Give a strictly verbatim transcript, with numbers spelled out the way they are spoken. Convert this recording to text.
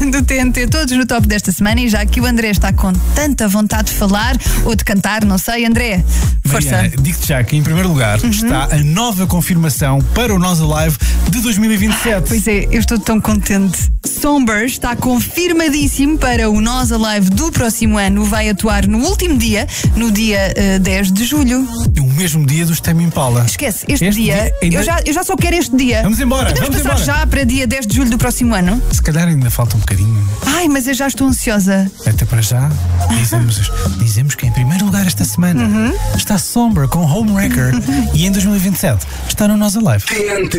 do T N T, todos no top desta semana. E já que o André está com tanta vontade de falar ou de cantar, não sei, André, força. Mariana, digo-te já que em primeiro lugar uhum. está a nova confirmação para o Nós Alive de dois mil e vinte e sete. Pois é, eu estou tão contente. Somber está confirmadíssimo para o Nós Alive do próximo ano. Vai atuar no último dia, no dia uh, dez de julho. O mesmo dia do Tame Impala. Esquece, este, este dia, dia ainda... eu, já, eu já só quero este dia. Vamos embora, Podemos vamos passar embora. já para dia dez de julho do próximo ano? Se calhar ainda falta um bocadinho. Ai, mas eu já estou ansiosa. Até para já, dizemos, dizemos que em primeiro lugar esta semana uhum. está Somber com Homewrecker uhum. e em dois mil e vinte e sete está no Nós Alive.